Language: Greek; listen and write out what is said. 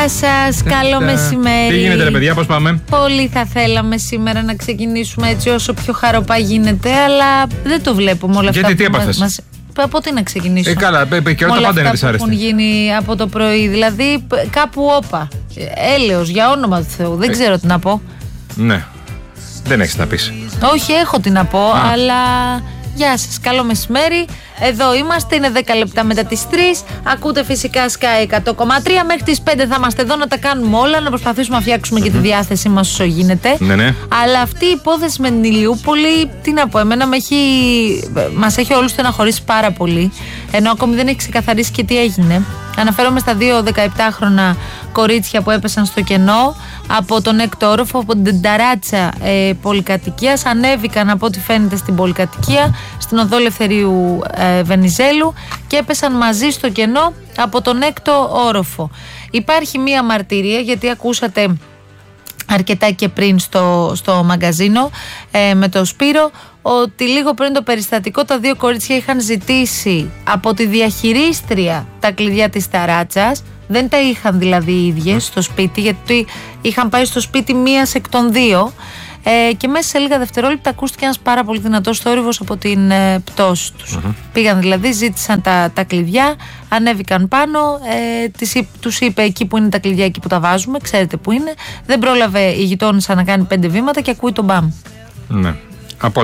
Σας, καλό μεσημέρι. Τι γίνεται ρε παιδιά, πώς πάμε? Πολύ θα θέλαμε σήμερα να ξεκινήσουμε έτσι όσο πιο χαροπά γίνεται, αλλά δεν το βλέπουμε όλα αυτά. Γιατί τι έπαθες? Από τι να ξεκινήσω? Καλά, και όλα τα πάντα είναι δυσάρεστη. Έχουν γίνει από το πρωί, δηλαδή κάπου όπα. Έλεος, για όνομα του Θεού, δεν ξέρω τι να πω. Ναι, δεν έχεις να πεις. Όχι, έχω τι να πω, αλλά γεια σας, καλό μεσημέρι. Εδώ είμαστε, είναι 10 λεπτά μετά τις 3. Ακούτε φυσικά Sky 100,3. Μέχρι τις 5 θα είμαστε εδώ να τα κάνουμε όλα, να προσπαθήσουμε να φτιάξουμε και τη διάθεσή μας όσο γίνεται. Ναι. Αλλά αυτή η υπόθεση με την Ηλιούπολη, τι να πω, εμένα μας έχει όλους στεναχωρήσει πάρα πολύ. Ενώ ακόμη δεν έχει ξεκαθαρίσει και τι έγινε. Αναφέρομαι στα 2 17χρονα κορίτσια που έπεσαν στο κενό από τον έκτο όροφο, από την ταράτσα πολυκατοικίας. Ανέβηκαν από ό,τι φαίνεται στην πολυκατοικία, στην οδό Ελευθερίου Βενιζέλου, και έπεσαν μαζί στο κενό από τον έκτο όροφο. Υπάρχει μία μαρτυρία, γιατί ακούσατε αρκετά και πριν στο μαγκαζίνο με το Σπύρο, ότι λίγο πριν το περιστατικό τα δύο κορίτσια είχαν ζητήσει από τη διαχειρίστρια τα κλειδιά της ταράτσας. Δεν τα είχαν δηλαδή οι ίδιες στο σπίτι, γιατί είχαν πάει στο σπίτι μίας εκ των δύο, και μέσα σε λίγα δευτερόλεπτα ακούστηκε ένας πάρα πολύ δυνατός θόρυβος από την πτώση τους. Πήγαν δηλαδή, ζήτησαν τα κλειδιά, ανέβηκαν πάνω, τους είπε εκεί που είναι τα κλειδιά, εκεί που τα βάζουμε, ξέρετε που είναι. Δεν πρόλαβε η γειτόνισσα να κάνει 5 βήματα και ακούει τον μπαμ. Ναι.